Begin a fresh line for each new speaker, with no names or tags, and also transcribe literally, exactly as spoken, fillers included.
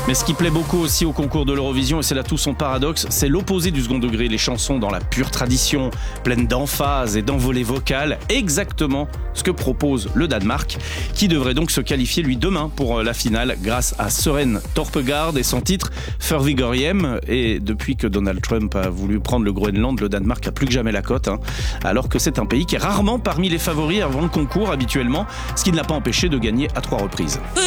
Mais ce qui plaît beaucoup aussi au concours de l'Eurovision, et c'est là tout son paradoxe, c'est l'opposé du second degré. Les chansons dans la pure tradition, pleines d'emphase et d'envolée vocale, exactement ce que propose le Danemark, qui devrait donc se qualifier lui demain pour la finale grâce à Søren Torpegaard et son titre Førvigoriem. Et depuis que Donald Trump a voulu prendre le Groenland, le Danemark a plus que jamais la cote, hein, alors que c'est un pays qui est rarement parmi les favoris avant le concours habituellement, ce qui ne l'a pas empêché de gagner à trois reprises.